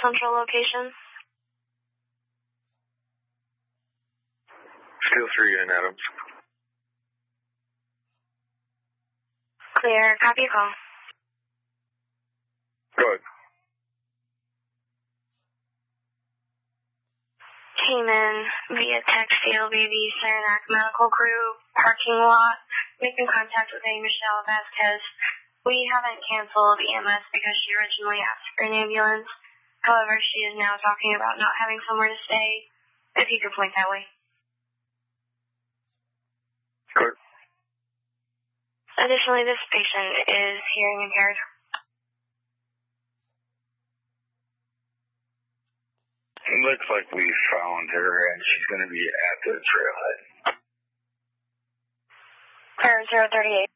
central location? Steel 3 in Adams. Clear. Copy call. Good. Came in via text CLBV Saranac Medical Crew parking lot, making contact with a Michelle Vasquez. We haven't canceled EMS because she originally asked for an ambulance. However, she is now talking about not having somewhere to stay. If you could point that way. Good. Additionally, this patient is hearing impaired. It looks like we found her and she's going to be at the trailhead. Clear 038.